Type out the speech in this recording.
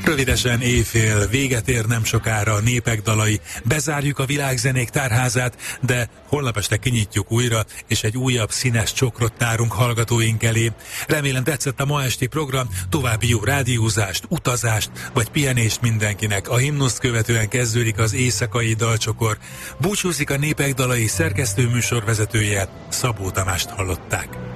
Rövidesen éjfél, véget ér nem sokára a Népek dalai, bezárjuk a világzenék tárházát, de holnap este kinyitjuk újra, és egy újabb színes csokrot tárunk hallgatóink elé. Remélem tetszett a ma esti program, további jó rádiózást, utazást, vagy pihenést mindenkinek. A himnuszt követően kezdődik az éjszakai dalcsokor. Búcsúzik a Népek dalai szerkesztő műsorvezetője, Szabó Tamást hallották.